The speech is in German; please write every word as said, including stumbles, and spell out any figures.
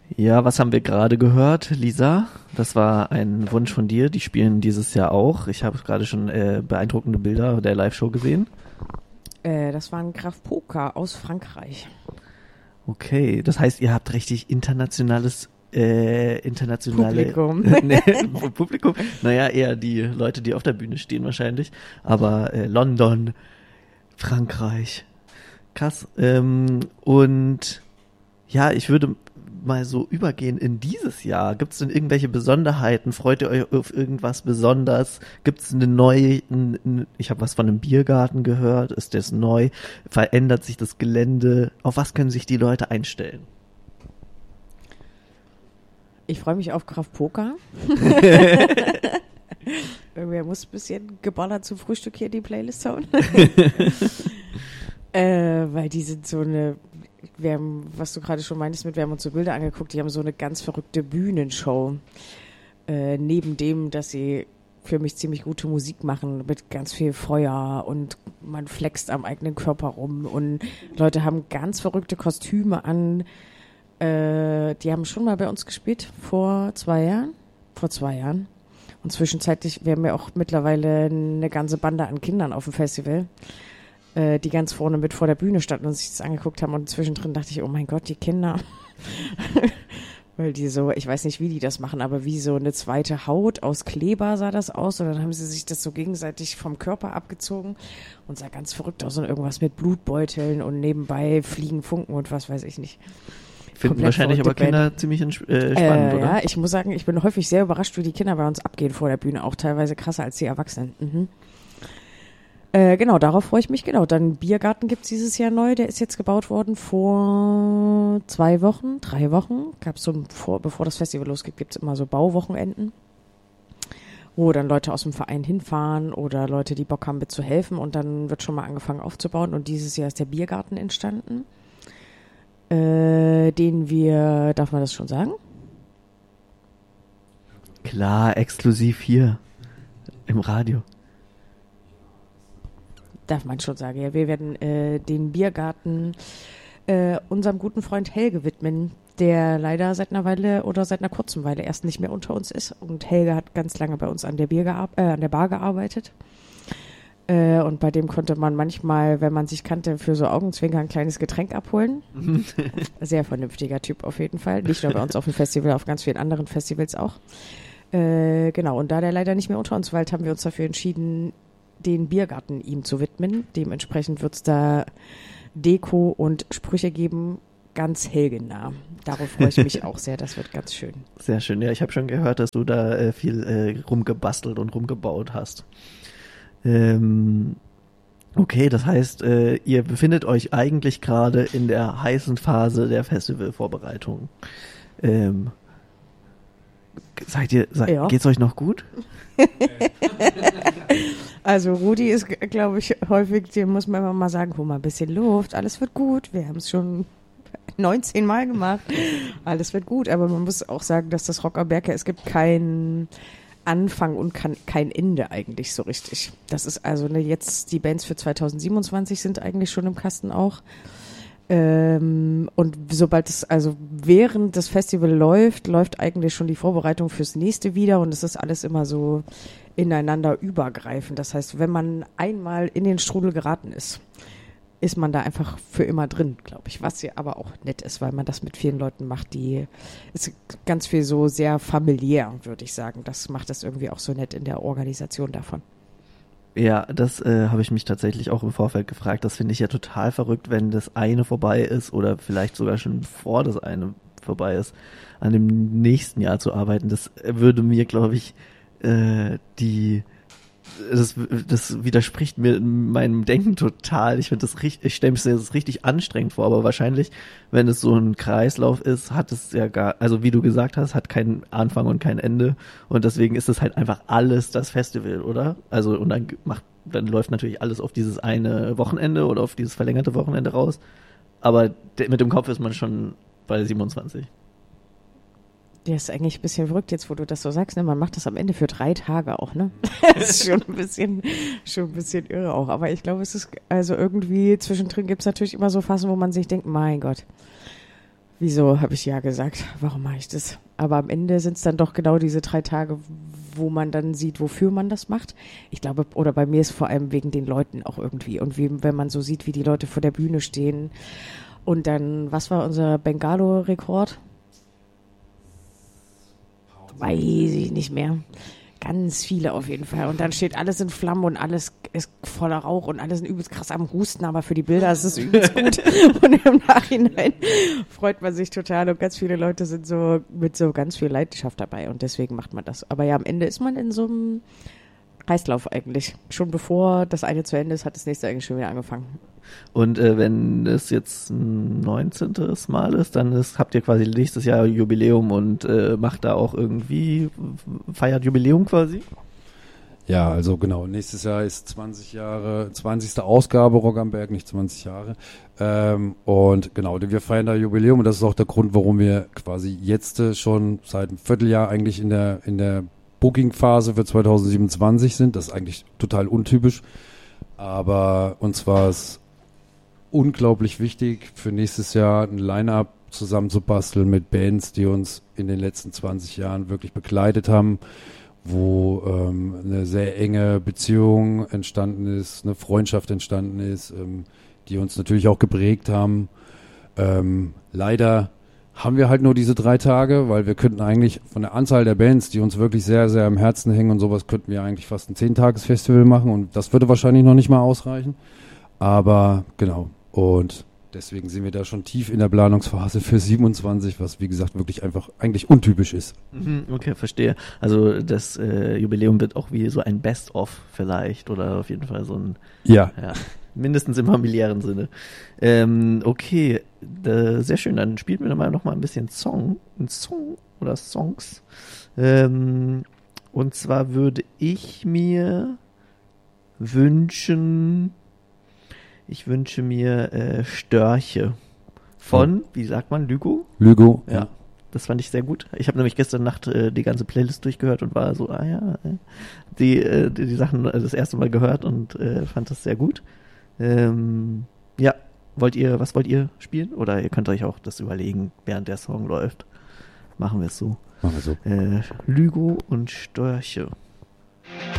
Ja, was haben wir gerade gehört, Lisa? Das war ein Wunsch von dir. Die spielen dieses Jahr auch. Ich habe gerade schon äh, beeindruckende Bilder der Live-Show gesehen. Äh, das war ein Graf Poker aus Frankreich. Okay, das heißt, ihr habt richtig internationales äh, internationale Publikum. nee, Publikum. Naja, eher die Leute, die auf der Bühne stehen wahrscheinlich. Aber äh, London, Frankreich. Krass. Ähm, und ja, ich würde mal so übergehen in dieses Jahr. Gibt es denn irgendwelche Besonderheiten? Freut ihr euch auf irgendwas besonders? Gibt es eine neue, ein, ein, ich habe was von einem Biergarten gehört, ist das neu? Verändert sich das Gelände? Auf was können sich die Leute einstellen? Ich freue mich auf Graf Poker. Irgendwer muss ein bisschen geballert zum Frühstück hier in die Playlist hauen. äh, weil die sind so eine, wir haben, was du gerade schon meintest mit, wir haben uns so Bilder angeguckt, die haben so eine ganz verrückte Bühnenshow. Äh, neben dem, dass sie für mich ziemlich gute Musik machen, mit ganz viel Feuer und man flext am eigenen Körper rum und Leute haben ganz verrückte Kostüme an. Äh, die haben schon mal bei uns gespielt, vor zwei Jahren. Vor zwei Jahren. Und zwischenzeitlich, wir haben ja auch mittlerweile eine ganze Bande an Kindern auf dem Festival, äh, die ganz vorne mit vor der Bühne standen und sich das angeguckt haben. Und zwischendrin dachte ich, oh mein Gott, die Kinder. Weil die so, ich weiß nicht, wie die das machen, aber wie so eine zweite Haut aus Kleber sah das aus. Und dann haben sie sich das so gegenseitig vom Körper abgezogen und sah ganz verrückt aus. Und irgendwas mit Blutbeuteln und nebenbei fliegen Funken und was weiß ich nicht. Finden wahrscheinlich aber Kinder Band. ziemlich äh, spannend, äh, oder? Ja, ich muss sagen, ich bin häufig sehr überrascht, wie die Kinder bei uns abgehen vor der Bühne. Auch teilweise krasser als die Erwachsenen. Mhm. Äh, genau, darauf freue ich mich. Genau, dann Biergarten gibt's dieses Jahr neu. Der ist jetzt gebaut worden vor zwei Wochen, drei Wochen. Gab's so, vor, bevor das Festival losgeht, gibt's immer so Bauwochenenden, wo dann Leute aus dem Verein hinfahren oder Leute, die Bock haben, mitzuhelfen. Und dann wird schon mal angefangen aufzubauen. Und dieses Jahr ist der Biergarten entstanden. Äh, den wir, darf man das schon sagen? Klar, exklusiv hier im Radio. Darf man schon sagen, ja. Wir werden äh, den Biergarten äh, unserem guten Freund Helge widmen, der leider seit einer Weile oder seit einer kurzen Weile erst nicht mehr unter uns ist. Und Helge hat ganz lange bei uns an der, Bier gear- äh, an der Bar gearbeitet. Äh, und bei dem konnte man manchmal, wenn man sich kannte, für so Augenzwinker ein kleines Getränk abholen. Sehr vernünftiger Typ auf jeden Fall. Nicht nur bei uns auf dem Festival, auf ganz vielen anderen Festivals auch. Äh, genau, und da der leider nicht mehr unter uns weilt, haben wir uns dafür entschieden, den Biergarten ihm zu widmen. Dementsprechend wird es da Deko und Sprüche geben, ganz helgenah. Darauf freue ich mich auch sehr, das wird ganz schön. Sehr schön, ja, ich habe schon gehört, dass du da äh, viel äh, rumgebastelt und rumgebaut hast. Ähm, okay, das heißt, äh, ihr befindet euch eigentlich gerade in der heißen Phase der Festivalvorbereitung. Ähm, seid ihr, seid, Ja. Geht's euch noch gut? Also Rudi ist, glaube ich, häufig, dem muss man immer mal sagen, hol mal ein bisschen Luft, alles wird gut. Wir haben es schon neunzehn Mal gemacht, alles wird gut. Aber man muss auch sagen, dass das Rock am Berg, es gibt keinen Anfang und kann, kein Ende eigentlich so richtig. Das ist also ne, jetzt die Bands für zwanzig siebenundzwanzig sind eigentlich schon im Kasten auch. Ähm, und sobald es, also während das Festival läuft, läuft eigentlich schon die Vorbereitung fürs nächste wieder und es ist alles immer so ineinander übergreifend. Das heißt, wenn man einmal in den Strudel geraten ist, ist man da einfach für immer drin, glaube ich. Was ja aber auch nett ist, weil man das mit vielen Leuten macht, die ist ganz viel so sehr familiär, würde ich sagen. Das macht das irgendwie auch so nett in der Organisation davon. Ja, das äh, habe ich mich tatsächlich auch im Vorfeld gefragt. Das finde ich ja total verrückt, wenn das eine vorbei ist oder vielleicht sogar schon bevor das eine vorbei ist, an dem nächsten Jahr zu arbeiten. Das würde mir, glaube ich, äh, die Das, das widerspricht mir meinem Denken total. Ich finde das richtig, ich stelle mir das richtig anstrengend vor, aber wahrscheinlich, wenn es so ein Kreislauf ist, hat es ja gar, also wie du gesagt hast, hat keinen Anfang und kein Ende und deswegen ist es halt einfach alles das Festival, oder? Also und dann macht, dann läuft natürlich alles auf dieses eine Wochenende oder auf dieses verlängerte Wochenende raus, aber de- mit dem Kopf ist man schon bei siebenundzwanzig. Der ist eigentlich ein bisschen verrückt jetzt, wo du das so sagst, ne? Man macht das am Ende für drei Tage auch, ne? Das ist schon ein bisschen, schon ein bisschen irre auch. Aber ich glaube, es ist, also irgendwie zwischendrin gibt es natürlich immer so Phasen, wo man sich denkt, mein Gott, wieso habe ich ja gesagt? Warum mache ich das? Aber am Ende sind es dann doch genau diese drei Tage, wo man dann sieht, wofür man das macht. Ich glaube, oder bei mir ist vor allem wegen den Leuten auch irgendwie. Und wie, wenn man so sieht, wie die Leute vor der Bühne stehen. Und dann, was war unser Bengalo-Rekord? Weiß ich nicht mehr. Ganz viele auf jeden Fall. Und dann steht alles in Flammen und alles ist voller Rauch und alle sind übelst krass am Husten, aber für die Bilder ist es übelst gut. Und im Nachhinein freut man sich total und ganz viele Leute sind so mit so ganz viel Leidenschaft dabei und deswegen macht man das. Aber ja, am Ende ist man in so einem Kreislauf eigentlich. Schon bevor das eine zu Ende ist, hat das nächste eigentlich schon wieder angefangen. Und äh, wenn es jetzt ein neunzehntes Mal ist, dann ist, habt ihr quasi nächstes Jahr Jubiläum und äh, macht da auch irgendwie, feiert Jubiläum quasi? Ja, also genau, nächstes Jahr ist zwanzig Jahre, zwanzigste Ausgabe Rock am Berg, nicht zwanzig Jahre. Ähm, und genau, wir feiern da Jubiläum und das ist auch der Grund, warum wir quasi jetzt äh, schon seit einem Vierteljahr eigentlich in der in der Booking-Phase für zwanzig siebenundzwanzig sind. Das ist eigentlich total untypisch. Aber uns war es unglaublich wichtig, für nächstes Jahr ein Line-Up zusammenzubasteln mit Bands, die uns in den letzten zwanzig Jahren wirklich begleitet haben, wo ähm, eine sehr enge Beziehung entstanden ist, eine Freundschaft entstanden ist, ähm, die uns natürlich auch geprägt haben. Ähm, leider haben wir halt nur diese drei Tage, weil wir könnten eigentlich von der Anzahl der Bands, die uns wirklich sehr, sehr am Herzen hängen und sowas, könnten wir eigentlich fast ein Zehn-Tages-Festival machen und das würde wahrscheinlich noch nicht mal ausreichen. Aber genau, und deswegen sind wir da schon tief in der Planungsphase für siebenundzwanzig, was wie gesagt wirklich einfach eigentlich untypisch ist. Okay, verstehe. Also das äh, Jubiläum wird auch wie so ein Best-of vielleicht oder auf jeden Fall so ein... Ja. ja mindestens im familiären Sinne. Ähm, okay, äh, sehr schön. Dann spielt mir mal noch mal ein bisschen Song, ein Song oder Songs. Ähm, und zwar würde ich mir wünschen, ich wünsche mir äh, Störche von, wie sagt man, Lygo? Lygo. Ja, das fand ich sehr gut. Ich habe nämlich gestern Nacht äh, die ganze Playlist durchgehört und war so, ah ja, äh, die, äh, die, die Sachen äh, das erste Mal gehört und äh, fand das sehr gut. Ähm, ja, wollt ihr, was wollt ihr spielen? Oder ihr könnt euch auch das überlegen, während der Song läuft. Machen wir es so. Machen wir so. Äh, Lygo und Störche.